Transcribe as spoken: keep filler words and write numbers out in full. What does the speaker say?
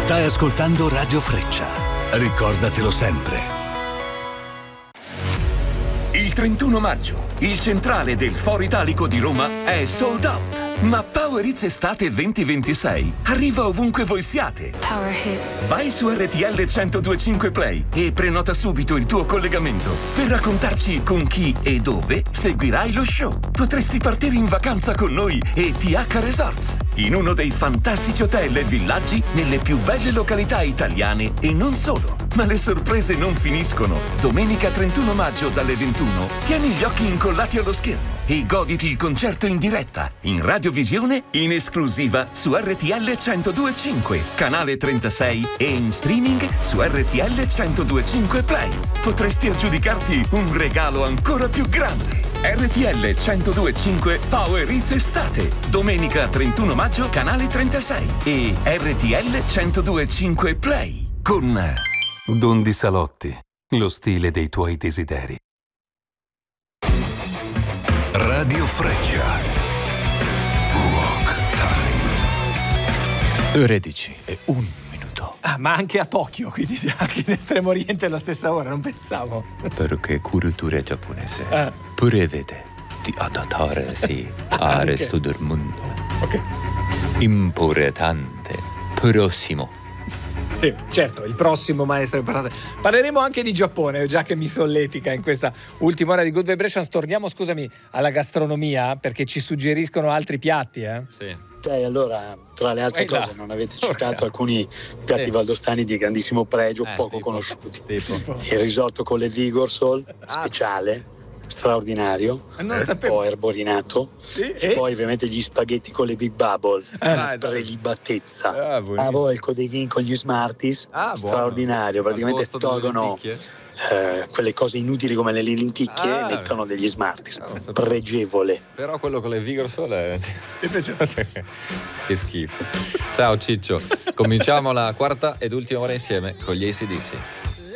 Stai ascoltando Radio Freccia. Ricordatelo sempre. Il trentuno maggio, il centrale del Foro Italico di Roma è sold out. Ma Power Hits Estate venti ventisei arriva ovunque voi siate. Power Hits. Vai su R T L centodue e cinque Play e prenota subito il tuo collegamento per raccontarci con chi e dove seguirai lo show. Potresti partire in vacanza con noi e T H Resorts, in uno dei fantastici hotel e villaggi nelle più belle località italiane e non solo. Ma le sorprese non finiscono. Domenica trentuno maggio dalle ventuno tieni gli occhi incollati allo schermo e goditi il concerto in diretta, in radiovisione, in esclusiva su R T L centodue e cinque, canale trentasei e in streaming su R T L centodue e cinque Play. Potresti aggiudicarti un regalo ancora più grande. R T L centodue e cinque Power Hits Estate, domenica trentuno maggio, canale trentasei e R T L centodue e cinque Play con Dondi Salotti, lo stile dei tuoi desideri. Radio Freccia. Walk Time. tredici e un minuto. Ah, ma anche a Tokyo, quindi anche in Estremo Oriente alla stessa ora, non pensavo. Perché cultura giapponese Ah. prevede di adattarsi al resto del mondo. Ok. Importante. Prossimo. Sì, certo, il prossimo maestro importante. Parleremo anche di Giappone, già che mi solletica in questa ultima ora di Good Vibrations. Torniamo, scusami, alla gastronomia, perché ci suggeriscono altri piatti, eh? Sì. Eh, allora, tra le altre Ehi là. cose, non avete citato Porca. alcuni piatti Sì. valdostani di grandissimo pregio, Eh, poco tipo. conosciuti. Tipo. Il risotto con le Vigorsol, Ah. speciale, straordinario, Non un sapevo. po' erborinato. Sì, E poi ovviamente gli spaghetti con le Big Bubble, Ah, esatto. prelibatezza. Ah, buonissimo. Bravo, il codeghin con gli Smarties, Ah, buono. straordinario. Praticamente Al posto delle tolgono lenticchie? eh, quelle cose inutili come le lenticchie Ah. e mettono degli Smarties. Ah, non sapevo. Pregevole. Però quello con le Vigorsol è... Invece- che schifo. Ciao Ciccio. Cominciamo la quarta ed ultima ora insieme con gli A C D C.